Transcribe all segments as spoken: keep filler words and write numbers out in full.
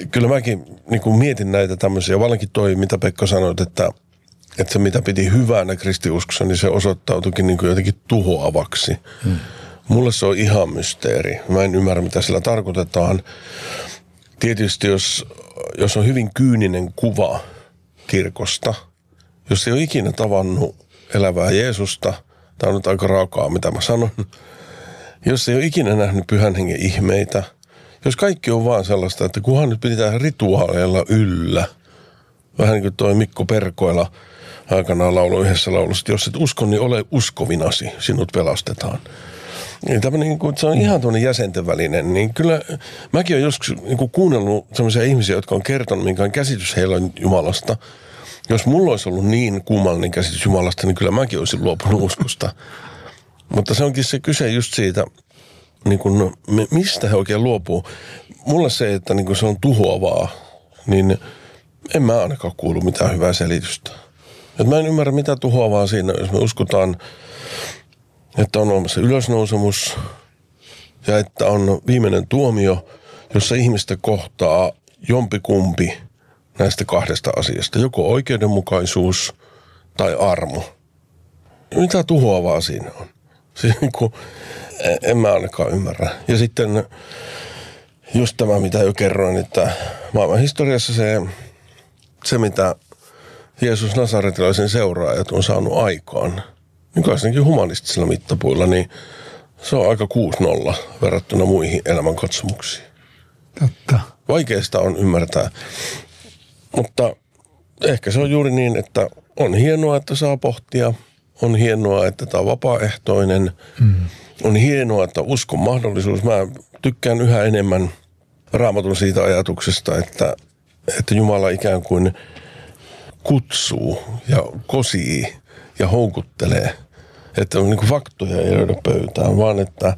kyllä mäkin niin kuin mietin näitä tämmöisiä, vallankin toi, mitä Pekka sanoit, että, että se mitä piti hyvänä kristiuskossa, niin se osoittautuikin niin kuin jotenkin tuhoavaksi. Hmm. Mulle se on ihan mysteeri. Mä en ymmärrä, mitä sillä tarkoitetaan. Tietysti jos, jos on hyvin kyyninen kuva kirkosta, jos ei ole ikinä tavannut elävää Jeesusta, tämä on nyt aika raakaa, mitä mä sanon, jos ei ole ikinä nähnyt pyhän hengen ihmeitä, jos kaikki on vaan sellaista, että kunhan nyt pidetään rituaaleilla yllä, vähän niin kuin toi Mikko Perkoila aikanaan laulu yhdessä laulussa, että jos et usko, niin ole uskovinasi, sinut pelastetaan. Niin tämmöinen, niin kuin, se on ihan tuonne jäsenten välinen, niin kyllä mäkin olen joskus niin kuin kuunnellut sellaisia ihmisiä, jotka on kertonut, minkä käsitys heillä on Jumalasta. Jos mulla olisi ollut niin kummallinen käsitys Jumalasta, niin kyllä mäkin olisin luopunut uskosta. Mutta se onkin se kyse just siitä, niin kuin, mistä he oikein luopuu. Mulle se, että niin kuin se on tuhoavaa, niin en mä ainakaan kuulu mitään hyvää selitystä. Et mä en ymmärrä, mitä tuhoavaa siinä, jos me uskotaan, että on olemassa ylösnousemus ja että on viimeinen tuomio, jossa ihmistä kohtaa jompikumpi näistä kahdesta asiasta. Joko oikeudenmukaisuus tai armo. Mitä tuhoavaa siinä on? Siis niin kuin, en mä ainakaan ymmärrä. Ja sitten just tämä, mitä jo kerroin, että maailman historiassa se, se mitä Jeesus Nasaretilaisen seuraajat on saanut aikaan, niin varsinkin humanistisilla mittapuilla, niin se on aika kuusi nolla verrattuna muihin elämänkatsomuksiin. Totta. Vaikeasta on ymmärtää, mutta ehkä se on juuri niin, että on hienoa, että saa pohtia, on hienoa, että tämä on vapaaehtoinen, mm. on hienoa, että uskon mahdollisuus. Mä tykkään yhä enemmän Raamatun siitä ajatuksesta, että, että Jumala ikään kuin kutsuu ja kosii ja houkuttelee, että on niin kuin faktoja ei löydä pöytään, vaan että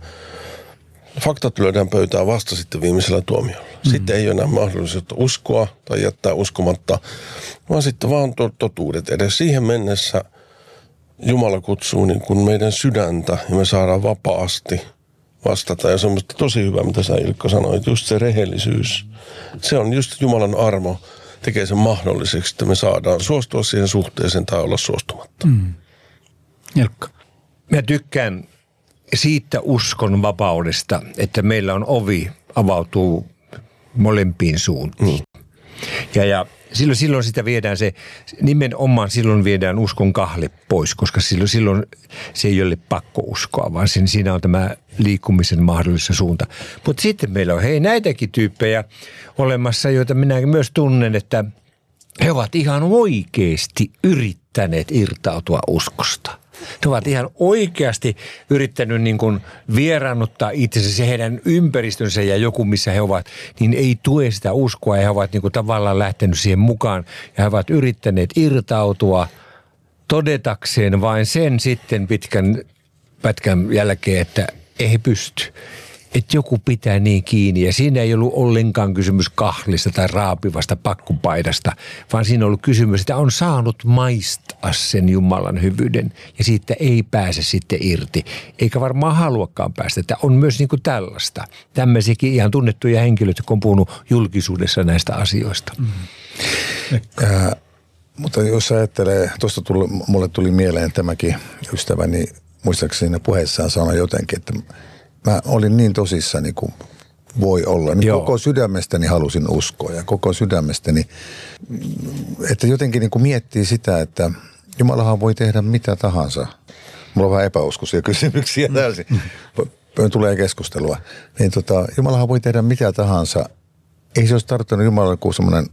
faktat löydään pöytään vasta sitten viimeisellä tuomiolla. Mm. Sitten ei ole enää mahdollisuutta uskoa tai jättää uskomatta, vaan sitten vaan totuudet. Edes siihen mennessä Jumala kutsuu niin kuin meidän sydäntä ja me saadaan vapaasti vastata. Ja semmoista tosi hyvää, mitä sä Ilkka sanoit, just se rehellisyys. Se on just Jumalan armo, tekee sen mahdolliseksi, että me saadaan suostua siihen suhteeseen tai olla suostumatta. Mm. Ilkka. Mä tykkään siitä uskon vapaudesta, että meillä on ovi, avautuu molempiin suuntiin. Mm. Ja, ja silloin, silloin sitä viedään se, nimenomaan silloin viedään uskon kahle pois, koska silloin, silloin se ei ole pakko uskoa, vaan sen, siinä on tämä liikkumisen mahdollinen suunta. Mutta sitten meillä on hei näitäkin tyyppejä olemassa, joita minä myös tunnen, että he ovat ihan oikeasti yrittäneet irtautua uskosta. He ovat ihan oikeasti yrittänyt niin kuin vieraannuttaa itsensä, se heidän ympäristönsä ja joku, missä he ovat, niin ei tue sitä uskoa ja he ovat niin kuin tavallaan lähtenyt siihen mukaan ja he ovat yrittäneet irtautua todetakseen vain sen sitten pitkän pätkän jälkeen, että ei pysty. Että joku pitää niin kiinni ja siinä ei ollut ollenkaan kysymys kahlista tai raapivasta pakkopaidasta, vaan siinä on ollut kysymys, että on saanut maistaa sen Jumalan hyvyyden ja siitä ei pääse sitten irti. Eikä varmaan haluakaan päästä, että on myös niin kuin tällaista. Tämmöisiäkin ihan tunnettuja henkilöitä, jotka on puhunut julkisuudessa näistä asioista. Mm. Äh, mutta jos ajattelee, tuosta tuli, mulle tuli mieleen tämäkin ystäväni, muistaakseni siinä puheessaan sanoi jotenkin, että mä olin niin tosissani kuin voi olla. Niin koko sydämestäni halusin uskoa ja koko sydämestäni, että jotenkin niin kuin miettii sitä, että Jumalahan voi tehdä mitä tahansa. Mulla on vähän epäuskoisia kysymyksiä täysin. Tulee keskustelua. Niin tota, Jumalahan voi tehdä mitä tahansa. Ei se olisi tarttunut Jumalalle kuin semmoinen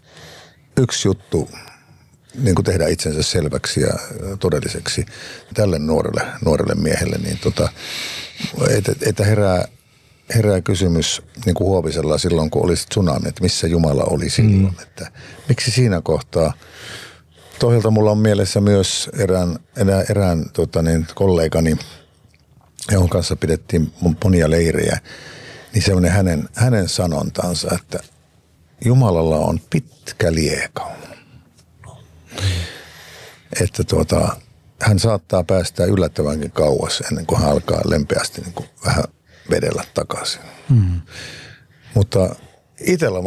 yksi juttu, niin kuin tehdä itsensä selväksi ja todelliseksi tälle nuorelle, nuorelle miehelle, niin tota, että, että herää, herää kysymys niin kuin Huovisella silloin, kun oli tsunami, että missä Jumala oli silloin, mm. että miksi siinä kohtaa. Toisaalta mulla on mielessä myös erään, erään, erään tota niin, kollegani, jonka kanssa pidettiin monia leirejä, niin semmoinen hänen, hänen sanontansa, että Jumalalla on pitkä lieka. Että tuota, hän saattaa päästää yllättävänkin kauas ennen kuin hän alkaa lempeästi niin kuin vähän vedellä takaisin. Mm. Mutta itsellä